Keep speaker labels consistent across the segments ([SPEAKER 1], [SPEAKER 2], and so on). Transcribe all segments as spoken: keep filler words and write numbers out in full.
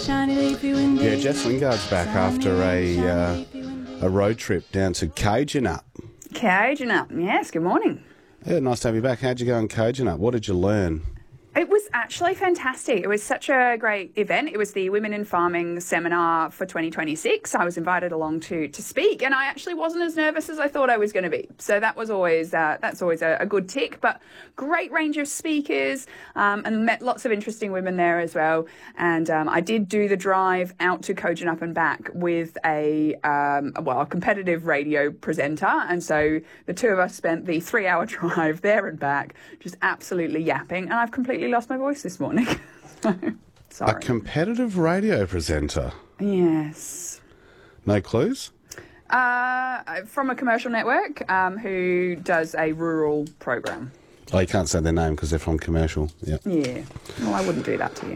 [SPEAKER 1] shiny leafy windy.
[SPEAKER 2] Yeah, Jess Lingard's back after a uh, a road trip down to Kojonup.
[SPEAKER 3] Kojonup, yes, good morning.
[SPEAKER 2] Yeah, nice to have you back. How'd you go in Kojonup? What did you learn?
[SPEAKER 3] It was actually fantastic. It was such a great event. It was the Women in Farming seminar for twenty twenty-six. I was invited along to to speak, and I actually wasn't as nervous as I thought I was going to be. So that was always uh, that's always a, a good tick. But great range of speakers, um, and met lots of interesting women there as well. And um, I did do the drive out to Kojonup and back with a um, well a competitive radio presenter, and so the two of us spent the three-hour drive there and back, just absolutely yapping. And I've completely lost my voice this morning. Sorry.
[SPEAKER 2] A competitive radio presenter?
[SPEAKER 3] Yes.
[SPEAKER 2] No clues?
[SPEAKER 3] Uh, from a commercial network um, who does a rural program.
[SPEAKER 2] Oh, you can't say their name because they're from commercial. Yeah.
[SPEAKER 3] Yeah. Well, I wouldn't do that to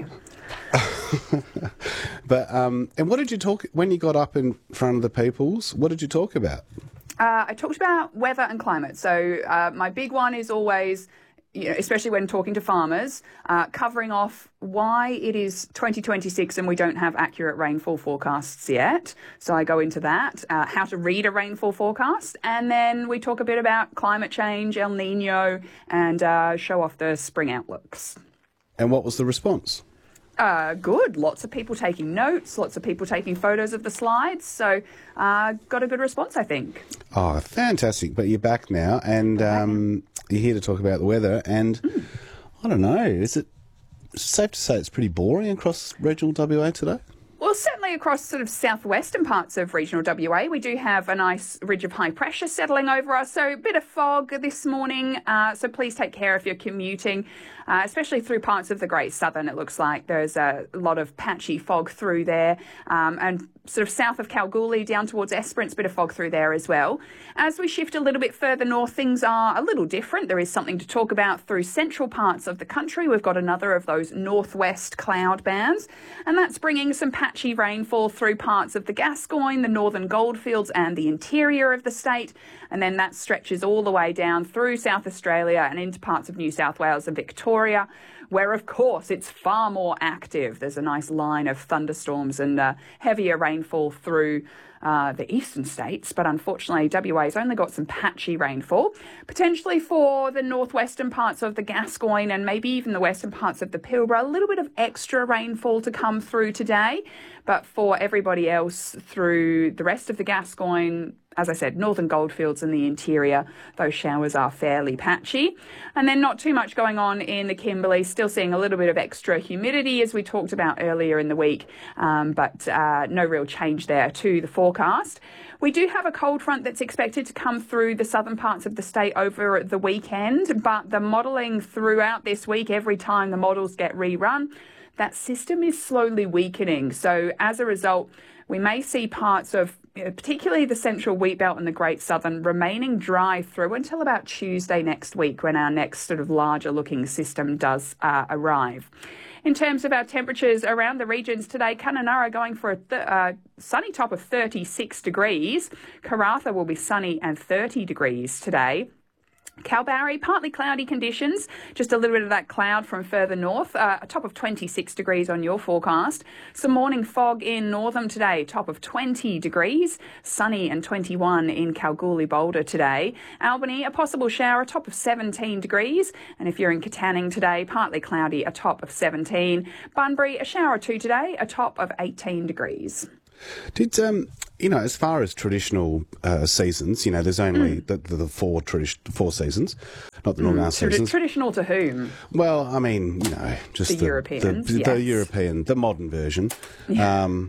[SPEAKER 3] you.
[SPEAKER 2] But, um, and what did you talk, when you got up in front of the peoples, what did you talk about?
[SPEAKER 3] Uh, I talked about weather and climate. So uh, my big one is always, you know, especially when talking to farmers, uh, covering off why it is twenty twenty-six and we don't have accurate rainfall forecasts yet. So I go into that, uh, how to read a rainfall forecast, and then we talk a bit about climate change, El Nino, and uh, show off the spring outlooks.
[SPEAKER 2] And what was the response?
[SPEAKER 3] Uh, good. Lots of people taking notes, lots of people taking photos of the slides. So uh, got a good response, I think.
[SPEAKER 2] Oh, fantastic. But you're back now, and um, you're here to talk about the weather. And mm. I don't know, is it safe to say it's pretty boring across regional W A today?
[SPEAKER 3] Well, certainly across sort of southwestern parts of regional W A, we do have a nice ridge of high pressure settling over us. So a bit of fog this morning. Uh, so please take care if you're commuting, uh, especially through parts of the Great Southern. It looks like there's a lot of patchy fog through there. Um, and sort of south of Kalgoorlie down towards Esperance, a bit of fog through there as well. As we shift a little bit further north, things are a little different. There is something to talk about through central parts of the country. We've got another of those northwest cloud bands, and that's bringing some patchy rainfall through parts of the Gascoyne, the northern goldfields and the interior of the state. And then that stretches all the way down through South Australia and into parts of New South Wales and Victoria, where, of course, it's far more active. There's a nice line of thunderstorms and uh, heavier rainfall through uh, the eastern states. But unfortunately, W A's only got some patchy rainfall, potentially for the northwestern parts of the Gascoyne and maybe even the western parts of the Pilbara. A little bit of extra rainfall to come through today. But for everybody else through the rest of the Gascoyne, as I said, northern goldfields and the interior, those showers are fairly patchy. And then not too much going on in the Kimberley, still seeing a little bit of extra humidity as we talked about earlier in the week, um, but uh, no real change there to the forecast. We do have a cold front that's expected to come through the southern parts of the state over the weekend, but the modelling throughout this week, every time the models get rerun, that system is slowly weakening. So as a result, we may see parts of particularly the central wheat belt and the Great Southern remaining dry through until about Tuesday next week, when our next sort of larger looking system does uh, arrive. In terms of our temperatures around the regions today, Kununurra going for a th- uh, sunny top of thirty-six degrees. Karratha will be sunny and thirty degrees today. Kalbarri, partly cloudy conditions, just a little bit of that cloud from further north, uh, a top of twenty-six degrees on your forecast. Some morning fog in Northam today, top of twenty degrees, sunny and twenty-one in Kalgoorlie Boulder today. Albany, a possible shower, top of seventeen degrees, and if you're in Katanning today, partly cloudy, a top of seventeen. Bunbury, a shower or two today, a top of eighteen degrees.
[SPEAKER 2] Did, um, you know, as far as traditional uh, seasons, you know, there's only mm. the, the, the four tradi- four seasons, not the mm. normal Tradi- seasons.
[SPEAKER 3] Traditional to whom?
[SPEAKER 2] Well, I mean, you know, just
[SPEAKER 3] the,
[SPEAKER 2] the
[SPEAKER 3] Europeans,
[SPEAKER 2] the,
[SPEAKER 3] yes.
[SPEAKER 2] the European, the modern version.
[SPEAKER 3] Yeah.
[SPEAKER 2] Um,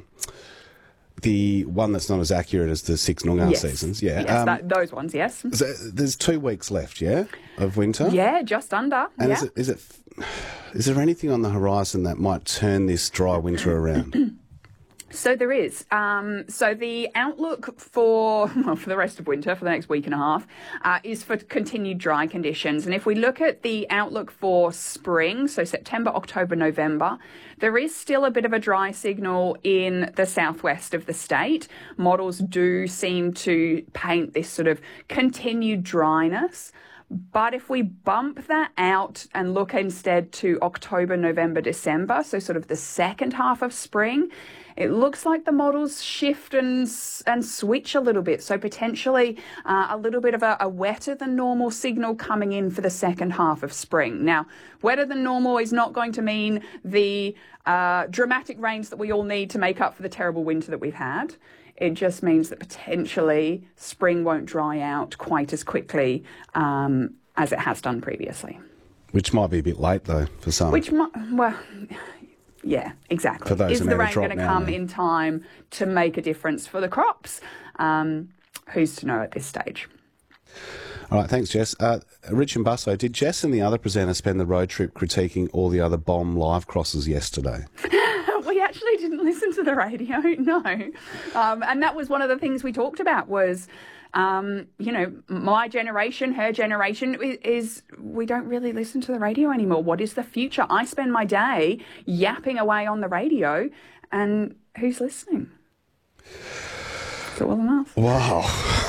[SPEAKER 2] the one that's not as accurate as the six Noongar
[SPEAKER 3] yes.
[SPEAKER 2] seasons, yeah.
[SPEAKER 3] Yes,
[SPEAKER 2] um,
[SPEAKER 3] that, those ones, yes.
[SPEAKER 2] So there's two weeks left, yeah, of winter?
[SPEAKER 3] Yeah, just under,
[SPEAKER 2] and
[SPEAKER 3] yeah.
[SPEAKER 2] is it, is it, is there anything on the horizon that might turn this dry winter around?
[SPEAKER 3] So there is. Um, so the outlook for well, for the rest of winter, for the next week and a half, uh, is for continued dry conditions. And if we look at the outlook for spring, so September, October, November, there is still a bit of a dry signal in the southwest of the state. Models do seem to paint this sort of continued dryness. But if we bump that out and look instead to October, November, December, so sort of the second half of spring, it looks like the models shift and and switch a little bit. So potentially uh, a little bit of a, a wetter than normal signal coming in for the second half of spring. Now, wetter than normal is not going to mean the uh, dramatic rains that we all need to make up for the terrible winter that we've had. It just means that potentially spring won't dry out quite as quickly um, as it has done previously.
[SPEAKER 2] Which might be a bit late, though, for some.
[SPEAKER 3] Which might, well, yeah, exactly.
[SPEAKER 2] For those
[SPEAKER 3] Is
[SPEAKER 2] who
[SPEAKER 3] the
[SPEAKER 2] need a
[SPEAKER 3] rain
[SPEAKER 2] drop
[SPEAKER 3] going to
[SPEAKER 2] now,
[SPEAKER 3] come
[SPEAKER 2] then.
[SPEAKER 3] in time to make a difference for the crops? Um, who's to know at this stage?
[SPEAKER 2] All right, thanks, Jess. Uh, Rich and Busso, did Jess and the other presenter spend the road trip critiquing all the other bomb live crosses yesterday?
[SPEAKER 3] We actually didn't listen to the radio, no. Um, and that was one of the things we talked about was, um, you know, my generation, her generation is, is we don't really listen to the radio anymore. What is the future? I spend my day yapping away on the radio, and who's listening? Is it well enough?
[SPEAKER 2] Wow.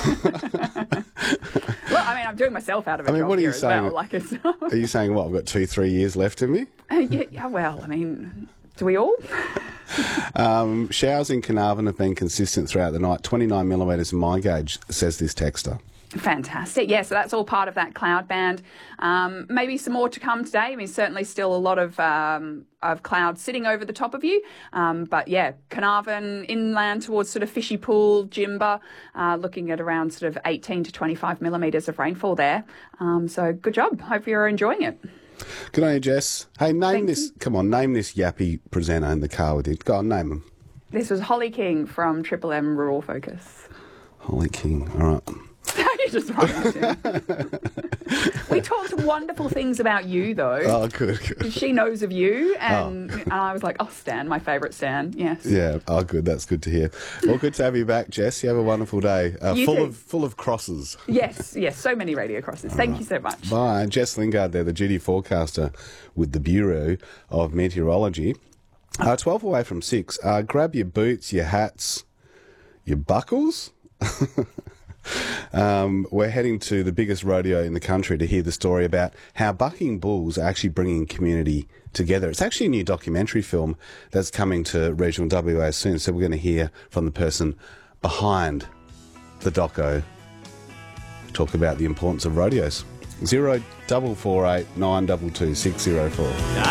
[SPEAKER 3] Well, I mean, I'm doing myself out of a
[SPEAKER 2] I mean,
[SPEAKER 3] job
[SPEAKER 2] what are you
[SPEAKER 3] here as
[SPEAKER 2] saying?
[SPEAKER 3] well. Like it's,
[SPEAKER 2] Are you saying, what, I've got two, three years left in me?
[SPEAKER 3] yeah, yeah, well, I mean, do we all?
[SPEAKER 2] Um, showers in Carnarvon have been consistent throughout the night. twenty-nine millimetres in my gauge, says this texter.
[SPEAKER 3] Fantastic. Yeah, so that's all part of that cloud band. Um, maybe some more to come today. I mean, certainly still a lot of um, of clouds sitting over the top of you. Um, but yeah, Carnarvon, inland towards sort of Fishy Pool, Jimba, uh, looking at around sort of eighteen to twenty-five millimetres of rainfall there. Um, so good job. Hope you're enjoying it.
[SPEAKER 2] Good on you, Jess. Hey, name
[SPEAKER 3] Thank
[SPEAKER 2] this,
[SPEAKER 3] you.
[SPEAKER 2] come on, name this yappy presenter in the car with you. Go on, name him.
[SPEAKER 3] This was Holly King from Triple M Rural Focus.
[SPEAKER 2] Holly King, all right.
[SPEAKER 3] You just wrote it in. We talked wonderful things about you, though.
[SPEAKER 2] Oh, good, good.
[SPEAKER 3] She knows of you, and, and I was like, oh, Stan, my favourite Stan, yes.
[SPEAKER 2] Yeah, oh, good, that's good to hear. Well, good to have you back, Jess. You have a wonderful day. Uh,
[SPEAKER 3] You
[SPEAKER 2] full
[SPEAKER 3] too.
[SPEAKER 2] of full of crosses.
[SPEAKER 3] Yes, yes, so many radio crosses. Thank you so much.
[SPEAKER 2] Bye. Jess Lingard there, the duty forecaster with the Bureau of Meteorology. Uh, twelve away from six. Uh, grab your boots, your hats, your buckles. Um, we're heading to the biggest rodeo in the country to hear the story about how bucking bulls are actually bringing community together. It's actually a new documentary film that's coming to regional W A soon, so we're going to hear from the person behind the doco talk about the importance of rodeos. Zero double four eight nine double two six zero four.